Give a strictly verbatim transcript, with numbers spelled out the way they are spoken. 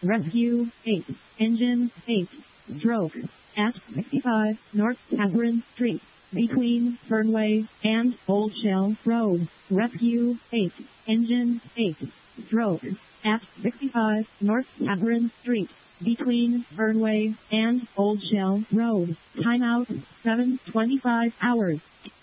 Rescue eight. Engine eight. Stroke at sixty-five North Catherine Street, between Fernway and Old Shell Road. Rescue eight. Engine eight. Stroke at sixty-five North Catherine Street, between Fernway and Old Shell Road. Timeout seven twenty-five hours.